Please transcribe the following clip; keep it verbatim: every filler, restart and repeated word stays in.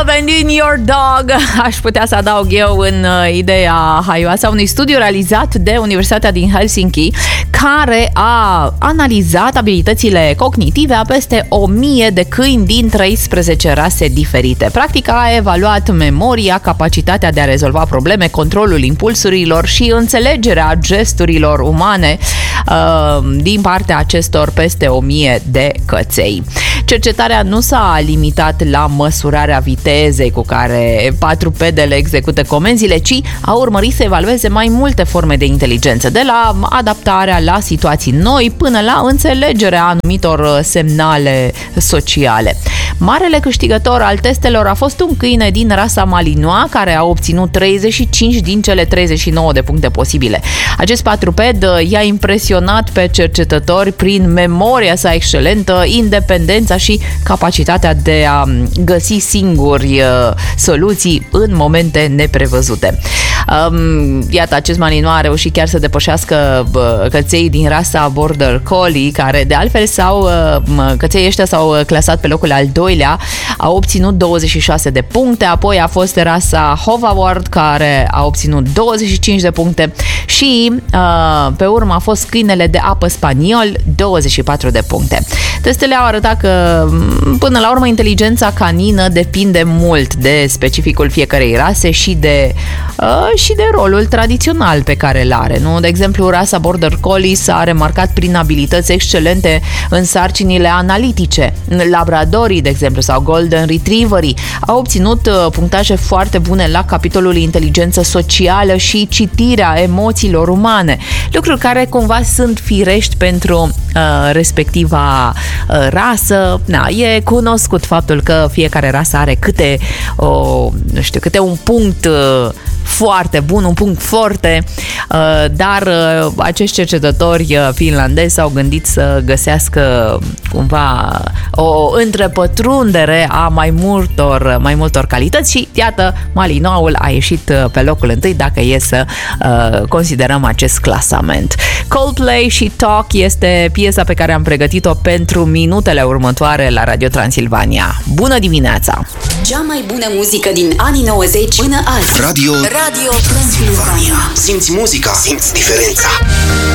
And in your dog, aș putea să adaug eu în uh, ideea haioasă a unui studiu realizat de Universitatea din Helsinki, care a analizat abilitățile cognitive a peste o mie de câini din treisprezece rase diferite. Practic a evaluat memoria, capacitatea de a rezolva probleme, controlul impulsurilor și înțelegerea gesturilor umane uh, din partea acestor peste o mie de căței. Cercetarea nu s-a limitat la măsurarea vitezei cu care patrupedele execută comenzile, ci a urmărit să evalueze mai multe forme de inteligență, de la adaptarea la situații noi până la înțelegerea anumitor semnale sociale. Marele câștigător al testelor a fost un câine din rasa Malinois, care a obținut treizeci și cinci din cele treizeci și nouă de puncte posibile. Acest patruped i-a impresionat pe cercetători prin memoria sa excelentă, independența și capacitatea de a găsi singuri soluții în momente neprevăzute. Iată, acest Malinois a reușit chiar să depășească căței din rasa Border Collie, care de altfel s-au, căței ăștia s-au clasat pe locul al doilea, au obținut douăzeci și șase de puncte, apoi a fost rasa Hovawart, care a obținut douăzeci și cinci de puncte și pe urmă a fost câinele de apă spaniol, douăzeci și patru de puncte. Testele au arătat că până la urmă inteligența canină depinde mult de specificul fiecărei rase și de, uh, și de rolul tradițional pe care îl are. Nu? De exemplu, rasa Border Collie s-a remarcat prin abilități excelente în sarcinile analitice. Labradorii, de exemplu, sau Golden Retrieverii au obținut uh, punctaje foarte bune la capitolul inteligență socială și citirea emoțiilor umane, lucruri care cumva sunt firești pentru uh, respectiva uh, rasă. Na, e cunoscut faptul că fiecare rasă are câte, o, nu știu, câte un punct uh, foarte bun, un punct forte, uh, dar uh, acești cercetători uh, finlandezi s-au gândit să găsească cumva o întrepătrundere a mai multor, mai multor calități și iată, Malinoisul a ieșit pe locul întâi dacă e să uh, considerăm acest clasament. Coldplay și Talk este piesa pe care am pregătit-o pentru minutele următoare la Radio Transilvania. Bună dimineața! Cea mai bună muzică din anii nouăzeci până azi. Radio Radio Transilvania. Simți muzica, simți diferența.